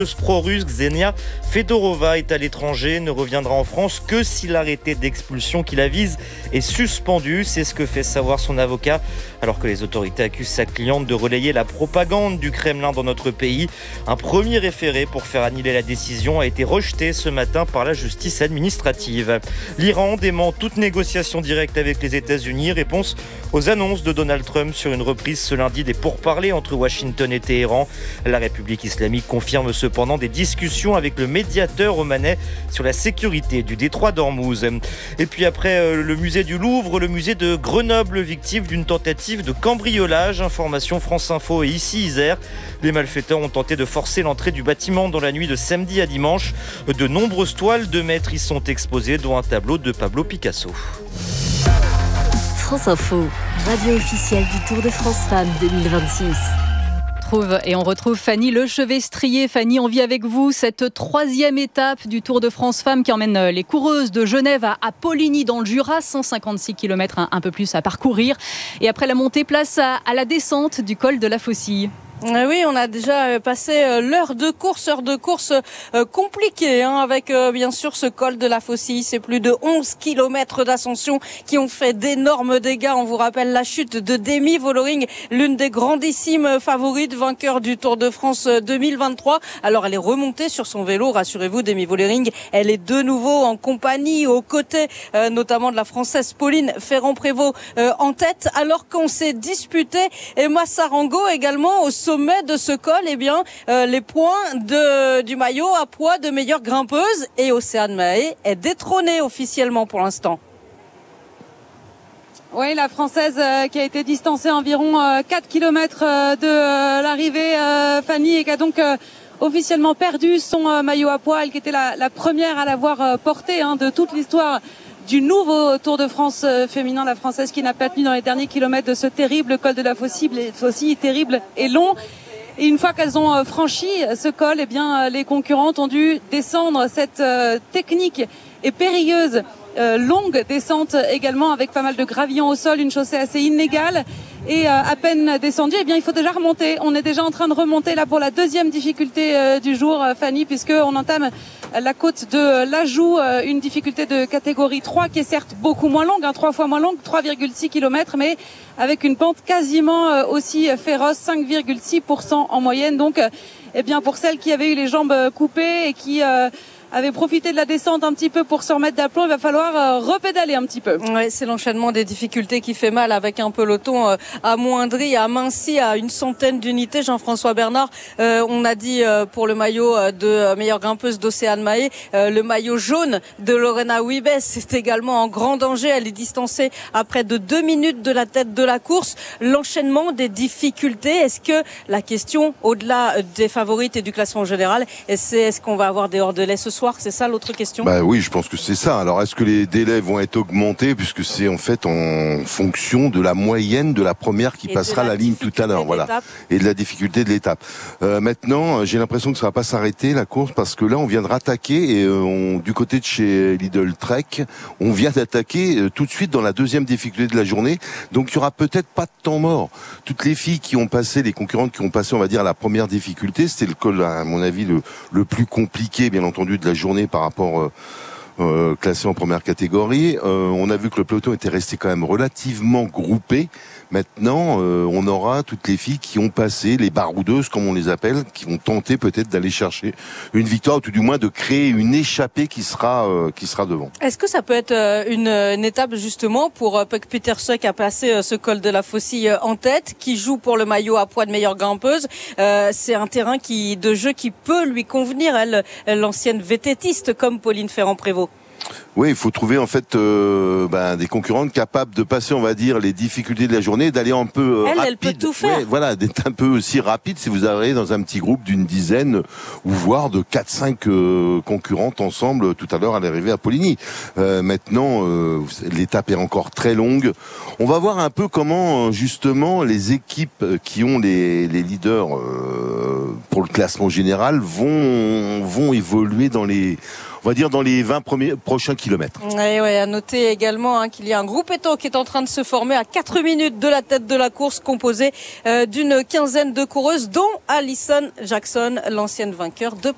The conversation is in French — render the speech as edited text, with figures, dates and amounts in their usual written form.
Pro-russe Ksenia Fedorova est à l'étranger, ne reviendra en France que si l'arrêté d'expulsion qui la vise est suspendu. C'est ce que fait savoir son avocat, alors que les autorités accusent sa cliente de relayer la propagande du Kremlin dans notre pays. Un premier référé pour faire annuler la décision a été rejeté ce matin par la justice administrative. L'Iran dément toute négociation directe avec les États-Unis. Réponse aux annonces de Donald Trump sur une reprise ce lundi des pourparlers entre Washington et Téhéran. La République islamique confirme cependant des discussions avec le médiateur omanais sur la sécurité du détroit d'Ormuz. Et puis après le musée du Louvre, le musée de Grenoble, victime d'une tentative de cambriolage. Information France Info et ici Isère. Les malfaiteurs ont tenté de forcer l'entrée du bâtiment dans la nuit de samedi à dimanche. De nombreuses toiles de maîtres y sont exposées, dont un tableau de Pablo Picasso. France Info, radio officielle du Tour de France Femmes 2026. Et on retrouve Fanny Lechevestrier. Fanny, on vit avec vous cette troisième étape du Tour de France Femmes qui emmène les coureuses de Genève à Poligny dans le Jura, 156 km un peu plus à parcourir. Et après la montée, place à la descente du col de la Faucille. Oui, on a déjà passé l'heure de course compliquée, avec bien sûr ce col de la Faucille. C'est plus de 11 km d'ascension qui ont fait d'énormes dégâts. On vous rappelle la chute de Demi Vollering, l'une des grandissimes favorites, vainqueur du Tour de France 2023. Alors elle est remontée sur son vélo, rassurez-vous, Demi Vollering. Elle est de nouveau en compagnie, aux côtés notamment de la Française Pauline Ferrand-Prévot en tête, alors qu'on s'est disputé Emma Sarango également au sommet de ce col, les points du maillot à poids de meilleure grimpeuse, et Océane Mahé est détrônée officiellement pour l'instant. Oui, la Française qui a été distancée environ 4 km de l'arrivée, Fanny, et qui a donc officiellement perdu son maillot à poids. Elle qui était la première à l'avoir porté de toute l'histoire du nouveau Tour de France féminin, la Française qui n'a pas tenu dans les derniers kilomètres de ce terrible col de la Faucille, terrible et long. Et une fois qu'elles ont franchi ce col, les concurrentes ont dû descendre cette technique et périlleuse longue descente également, avec pas mal de gravillons au sol, une chaussée assez inégale. Et à peine descendu, il faut déjà remonter. On est déjà en train de remonter là pour la deuxième difficulté du jour, Fanny, puisqu'on entame la côte de l'Ajoux, une difficulté de catégorie 3 qui est certes beaucoup moins longue, 3 fois moins longue, 3,6 km, mais avec une pente quasiment aussi féroce, 5,6% en moyenne. Donc, pour celles qui avaient eu les jambes coupées et qui avait profité de la descente un petit peu pour se remettre d'aplomb, il va falloir repédaler un petit peu. Oui, c'est l'enchaînement des difficultés qui fait mal, avec un peloton amoindri, aminci à une centaine d'unités. Jean-François Bernard, on a dit pour le maillot de meilleure grimpeuse d'Océane Mahé, le maillot jaune de Lorena Wiebes est également en grand danger. Elle est distancée à près de 2 minutes de la tête de la course. L'enchaînement des difficultés, est-ce que la question, au-delà des favorites et du classement général, est-ce qu'on va avoir des hors-délais ce soir? C'est ça l'autre question? Oui, je pense que c'est ça. Alors, est-ce que les délais vont être augmentés, puisque c'est en fait en fonction de la moyenne de la première qui passera la ligne tout à l'heure, et de la difficulté de l'étape. Maintenant, j'ai l'impression que ça va pas s'arrêter la course, parce que là, on vient de rattaquer et du côté de chez Lidl Trek, on vient d'attaquer tout de suite dans la deuxième difficulté de la journée. Donc, il y aura peut-être pas de temps mort. Toutes les filles qui ont passé, les concurrentes qui ont passé, on va dire, la première difficulté, c'était le col, à mon avis, le plus compliqué, bien entendu, de la journée par rapport classé en première catégorie. On a vu que le peloton était resté quand même relativement groupé. Maintenant, on aura toutes les filles qui ont passé, les baroudeuses comme on les appelle, qui vont tenter peut-être d'aller chercher une victoire, ou tout du moins de créer une échappée qui sera devant. Est-ce que ça peut être une étape justement pour Puck Pieterse, qui a passé ce col de la Faucille en tête, qui joue pour le maillot à poids de meilleure grimpeuse? C'est un terrain de jeu qui peut lui convenir, elle, l'ancienne vététiste comme Pauline Ferrand-Prévôt. Oui, il faut trouver en fait des concurrentes capables de passer, on va dire, les difficultés de la journée, d'aller un peu rapide. Elle peut tout faire. Ouais, voilà, d'être un peu aussi rapide si vous arrivez dans un petit groupe d'une dizaine ou voire de 4-5 concurrentes ensemble tout à l'heure à l'arrivée à Poligny. Maintenant, l'étape est encore très longue. On va voir un peu comment justement les équipes qui ont les leaders pour le classement général vont évoluer dans les 20 prochains kilomètres. Oui, à noter également qu'il y a un grouppetto qui est en train de se former à 4 minutes de la tête de la course, composé d'une quinzaine de coureuses, dont Alison Jackson, l'ancienne vainqueur de